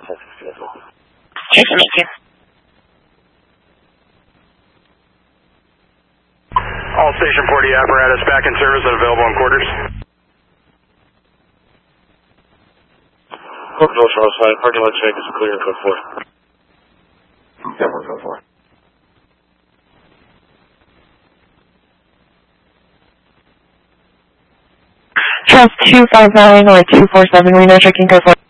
Yes, thank you. All Station 40 apparatus back in service and available in quarters. Corp North Charles 5, parking lot check is clear, code 4. Yeah, code 4. Charles 259 or 247 Reno, checking code 4.